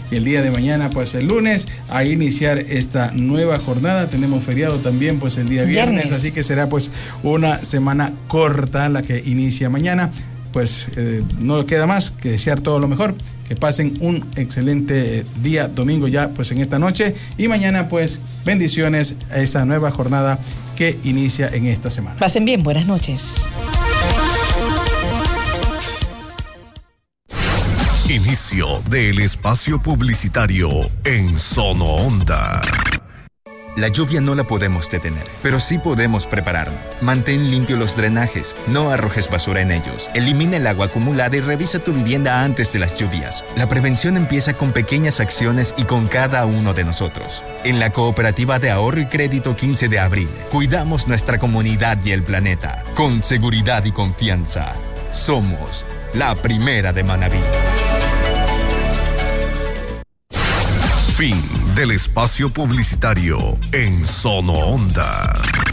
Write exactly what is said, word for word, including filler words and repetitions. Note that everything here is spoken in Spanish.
y el día de mañana, pues el lunes, a iniciar esta nueva jornada. Tenemos feriado también, pues el día viernes, viernes. Así que será pues una semana corta la que inicia mañana. Pues eh, no queda más que desear todo lo mejor, que pasen un excelente día domingo ya pues en esta noche, y mañana pues bendiciones a esa nueva jornada que inicia en esta semana. Pasen bien, buenas noches. Inicio del espacio publicitario en Sono Onda. La lluvia no la podemos detener, pero sí podemos prepararnos. Mantén limpios los drenajes, no arrojes basura en ellos. Elimina el agua acumulada y revisa tu vivienda antes de las lluvias. La prevención empieza con pequeñas acciones y con cada uno de nosotros. En la Cooperativa de Ahorro y Crédito quince de abril, cuidamos nuestra comunidad y el planeta. Con seguridad y confianza. Somos la primera de Manabí. Fin del espacio publicitario en Sono Onda.